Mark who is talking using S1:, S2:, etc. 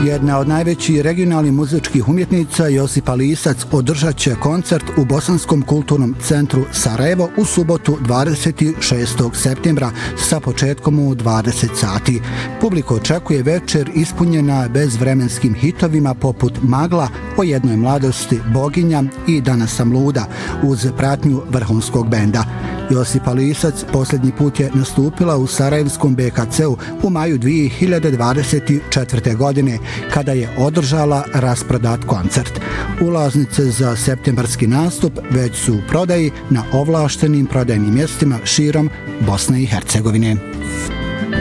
S1: Jedna od najvećih regionalnih muzičkih umjetnica Josipa Lisac održat će koncert u Bosanskom kulturnom centru Sarajevo u subotu 26. septembra sa početkom u 20 sati. Publiku očekuje večer ispunjena bezvremenskim hitovima poput Magla, O jednoj mladosti, Boginja i Danas sam luda uz pratnju vrhunskog benda. Josipa Lisac posljednji put je nastupila u Sarajevskom BKC-u u maju 2024. godine kada je održala rasprodat koncert. Ulaznice za septembarski nastup već su u prodaji na ovlaštenim prodajnim mjestima širom Bosne i Hercegovine.